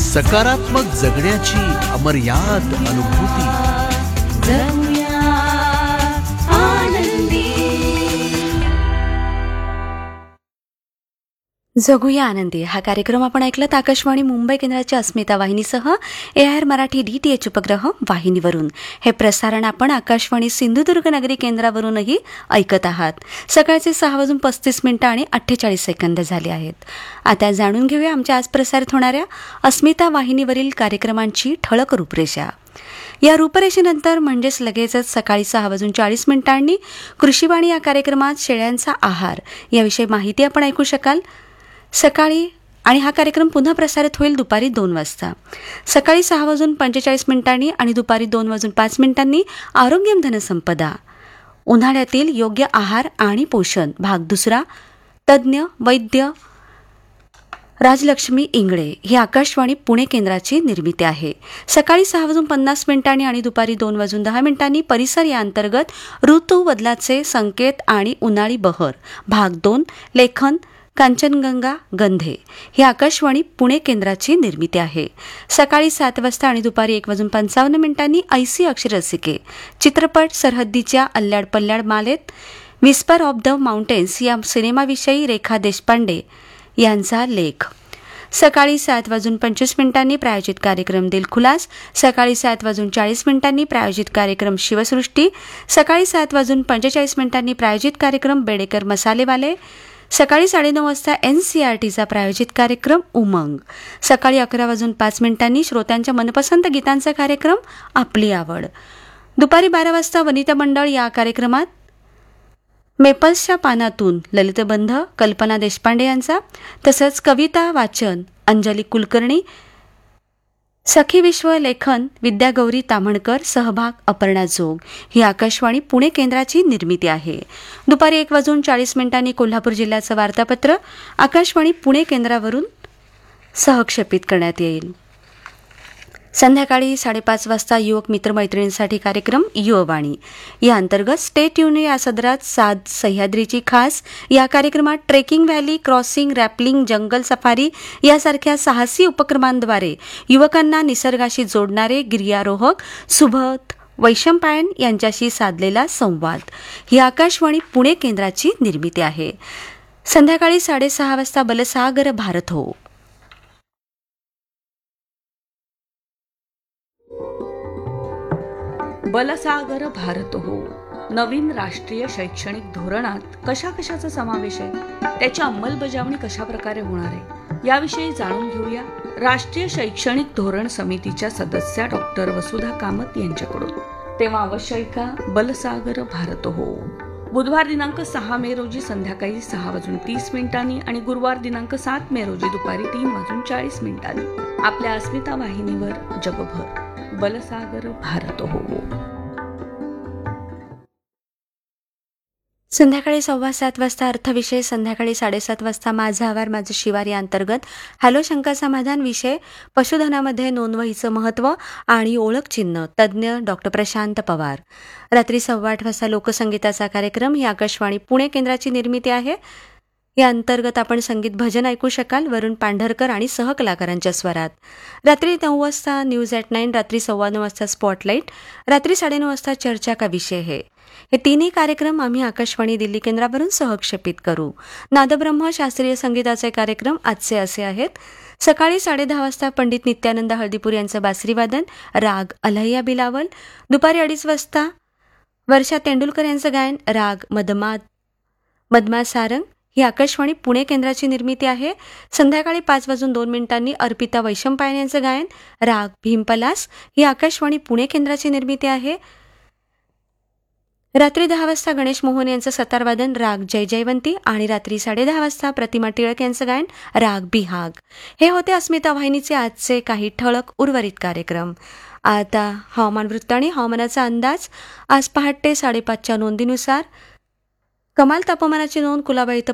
सकारात्मक जगण्याची अमर्याद अनुभूती. जगूया आनंदी. जगूया आनंदी हा कार्यक्रम आपण ऐकलात आकाशवाणी मुंबई केंद्राच्या अस्मिता वाहिनीसह AIR मराठी DTH उपग्रह वाहिनीवरून. हे प्रसारण आपण आकाशवाणी सिंधुदुर्ग नगरी केंद्रावरूनही ऐकत आहात. सकाळचे 6:35 आणि 48 सेकंद झाले आहेत. आता जाणून घेऊया आमच्या आज प्रसारित होणाऱ्या अस्मिता वाहिनीवरील कार्यक्रमांची ठळक रूपरेषा. या रूपरेषेनंतर म्हणजेच लगेचच सकाळी 6:40 कृषीवाणी या कार्यक्रमात शेळ्यांचा आहार याविषयी माहिती आपण ऐकू शकाल. सकाळी आणि हा कार्यक्रम पुन्हा प्रसारित होईल दुपारी 2 वाजता. सकाळी 6:45 आणि दुपारी 2:05 आरोग्यम धनसंपदा, उन्हाळ्यातील योग्य आहार आणि पोषण भाग 2, तज्ज्ञ वैद्य राजलक्ष्मी इंगळे ही आकाशवाणी पुणे केंद्राची निर्मिती आहे. सकाळी 6:50 आणि दुपारी 2:10 परिसर या अंतर्गत ऋतू बदलाचे संकेत आणि उन्हाळी बहर भाग 2, लेखन कांचनगंगा गंधे ही आकाशवाणी पुणे केंद्राची निर्मिती आहे. सकाळी 7 वाजता आणि दुपारी 1:55 ऐसी अक्षरसिके चित्रपट सरहद्दीच्या अल्ल्याड Pallyad मालेत whisper of the mountains या सिनेमाविषयी रेखा देशपांडे यांचा लेख. सकाळी 7:25 प्रायोजित कार्यक्रम दिलखुलास. सकाळी 7:40 प्रायोजित कार्यक्रम शिवसृष्टी. सकाळी 7:45 प्रायोजित कार्यक्रम बेडेकर मसालेवाले. सकाळी 9:30 वाजता NCERTचा प्रायोजित कार्यक्रम उमंग. सकाळी 11:05 श्रोत्यांच्या मनपसंत गीतांचा कार्यक्रम आपली आवड. दुपारी 12 वाजता वनिता मंडळ या कार्यक्रमात मेपल्सच्या पानातून ललितबंध कल्पना देशपांडे यांचा, तसंच कविता वाचन अंजली कुलकर्णी, सखी विश्व लेखन विद्यागौरी ताम्हणकर, सहभाग अपर्णा जोग ही आकाशवाणी पुणे केंद्राची निर्मिती आहे. दुपारी 1:40 कोल्हापूर जिल्ह्याचं वार्तापत्र आकाशवाणी पुणे केंद्रावरून सहक्षेपित करण्यात येईल. संध्याकाळी 5:30 वाजता युवक मित्रमैत्रिणींसाठी कार्यक्रम युववाणी या अंतर्गत स्टे ट्यून या सदरात साद सह्याद्रीची खास या कार्यक्रमात ट्रेकिंग, व्हॅली क्रॉसिंग, रॅपलिंग, जंगल सफारी यासारख्या साहसी उपक्रमांद्वारे युवकांना निसर्गाशी जोडणारे गिर्यारोहक सुबोध वैशंपायन यांच्याशी साधलेला संवाद ही आकाशवाणी पुणे केंद्राची निर्मिती आहे. संध्याकाळी 6:30 वाजता बलसागर भारत हो. बलसागर भारत हो नवीन राष्ट्रीय शैक्षणिक धोरणात कशाचा समावेश आहे, त्याची अंमलबजावणी कशा प्रकारे होणार आहे याविषयी जाणून घेऊया राष्ट्रीय शैक्षणिक धोरण समितीच्या सदस्या डॉक्टर वसुधा कामत यांच्याकडून. तेव्हा अवश्य ऐका बलसागर भारत हो. बुधवार दिनांक 6 मे रोजी संध्याकाळी 6:30 आणि गुरुवार दिनांक 7 मे रोजी दुपारी 3:40 आपल्या अस्मिता वाहिनीवर जगभर बलसागर भारत हो. संध्याकाळी 7:15 वाजता अर्थविषय. संध्याकाळी 7:30 वाजता माझा आवार माझं शिवार या अंतर्गत हॅलो शंका समाधान विषय पशुधनामध्ये नोंदवहीचं महत्त्व आणि ओळख चिन्ह तज्ज्ञ डॉक्टर प्रशांत पवार. रात्री 8:15 वाजता लोकसंगीताचा कार्यक्रम ही आकाशवाणी पुणे केंद्राची निर्मिती आहे. या अंतर्गत आपण संगीत भजन ऐकू शकाल वरुण पांढरकर आणि सहकलाकारांच्या स्वरात. रात्री 9 वाजता न्यूज ॲट 9, रात्री 9:15 वाजता स्पॉटलाईट, रात्री 9:30 वाजता चर्चा का विषय है. हे तिन्ही कार्यक्रम आम्ही आकाशवाणी दिल्ली केंद्रावरून सहक्षेपित करू. नादब्रह्म शास्त्रीय संगीताचे कार्यक्रम आजचे असे आहेत. सकाळी 10:30 वाजता पंडित नित्यानंद हळदीपूर यांचं बासरीवादन राग अलहय्या बिलावल. दुपारी 2:30 वाजता वर्षा तेंडुलकर यांचं गायन राग मदमा सारंग ही आकाशवाणी पुणे केंद्राची निर्मिती आहे. संध्याकाळी 5:02 अर्पिता वैशंपायन यांचं गायन राग भीमपलास ही आकाशवाणी पुणे केंद्राची निर्मिती आहे. रात्री 10 वाजता गणेश मोहन यांचं सतारवादन राग जय जयवंती आणि रात्री 10:30 वाजता प्रतिमा टिळक यांचं गायन राग बिहाग. हे होते अस्मिता वाहिनीचे आजचे काही ठळक उर्वरित कार्यक्रम. आता हवामान वृत्त आणि हवामानाचा अंदाज. आज पहाटे 5:30च्या नोंदीनुसार कमाल तापमानाची नोंद कुलाबा इथं